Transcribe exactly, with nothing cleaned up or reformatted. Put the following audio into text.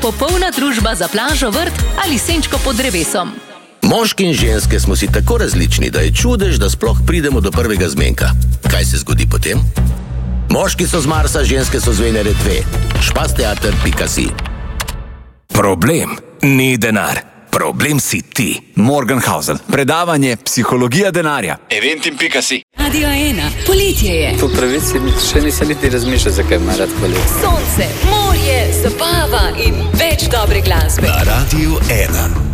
popolna družba za plažo, vrt ali senčko pod drevesom. Moški in ženske smo si tako različni, da je čudež, da sploh pridemo do prvega zmenka. Kaj se zgodi potem? Moški so z Marsa, ženske so z Venere dve. špasteater pika si. Problem ni denar. Problem si ti. Morgenhausen. Predavanje Psihologija denarja. Eventim pika si. Radio ena. Poletje je. Po pravici še nisem niti razmišljal, zakaj ima rad poletje. Sonce, morje, zabava in več dobre glasbe. Na Radiu ena.